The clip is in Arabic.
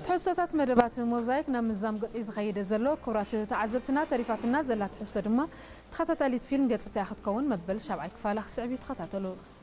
تحسّتات مدبات موزايك نمزام قطعي زخيدة زلو كورات تعزبتنا تريفاتنا زلات حسّة دما تخطط لي فيلم قطع تاخد كون مبل شابعي كفالة خسعبي تخطط له